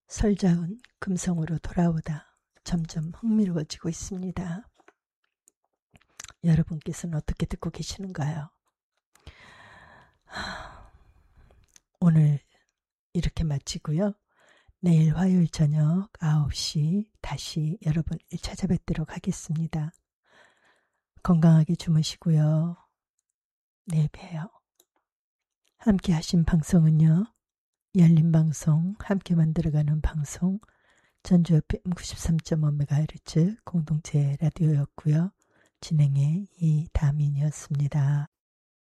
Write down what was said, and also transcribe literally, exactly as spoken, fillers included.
설자운 금성으로 돌아오다 점점 흥미로워지고 있습니다. 여러분께서는 어떻게 듣고 계시는가요? 오늘 이렇게 마치고요. 내일 화요일 저녁 아홉 시 다시 여러분을 찾아뵙도록 하겠습니다. 건강하게 주무시고요. 내일 봬요. 함께 하신 방송은요. 열린방송 함께 만들어가는 방송 전주 에프엠 구십삼 점 오 메가헤르츠 공동체 라디오였고요. 진행의 이다민이었습니다.